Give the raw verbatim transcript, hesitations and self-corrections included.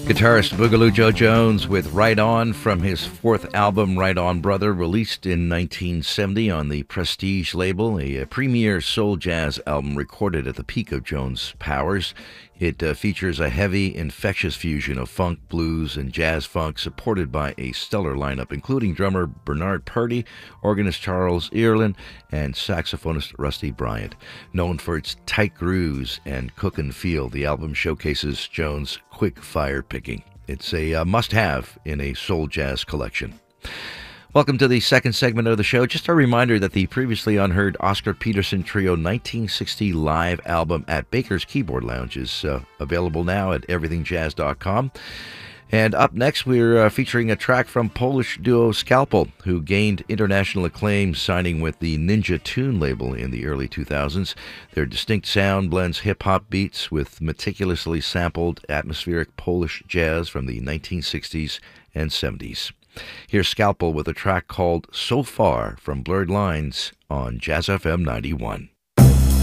Guitarist Boogaloo Joe Jones with Right On from his fourth album, Right On Brother, released in nineteen seventy on the Prestige label, a, a premier soul jazz album recorded at the peak of Jones' powers. It uh, features a heavy, infectious fusion of funk, blues, and jazz funk, supported by a stellar lineup, including drummer Bernard Purdie, organist Charles Earlin, and saxophonist Rusty Bryant. Known for its tight grooves and cook-and feel, the album showcases Jones' quick fire picking. It's a uh, must-have in a soul jazz collection. Welcome to the second segment of the show. Just a reminder that the previously unheard Oscar Peterson Trio nineteen sixty live album at Baker's Keyboard Lounge is uh, available now at everything jazz dot com. And up next, we're uh, featuring a track from Polish duo Scalpel, who gained international acclaim signing with the Ninja Tune label in the early two thousands. Their distinct sound blends hip-hop beats with meticulously sampled atmospheric Polish jazz from the nineteen sixties and seventies. Here's Scalpel with a track called So Far from Blurred Lines on Jazz F M ninety-one.